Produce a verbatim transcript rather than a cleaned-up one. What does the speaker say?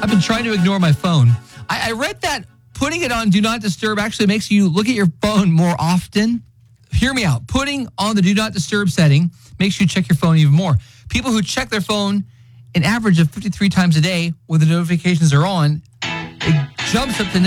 I've been trying to ignore my phone. I, I read that putting it on Do Not Disturb actually makes you look at your phone more often. Hear me out. Putting on the Do Not Disturb setting makes you check your phone even more. People who check their phone an average of fifty-three times a day when the notifications are on, it jumps up to